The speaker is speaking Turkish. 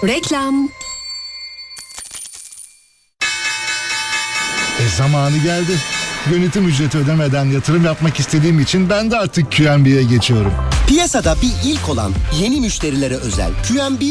Reklam. Zamanı geldi. Yönetim ücreti ödemeden yatırım yapmak istediğim için ben de artık QNB'ye geçiyorum. Piyasada bir ilk olan yeni müşterilere özel QNB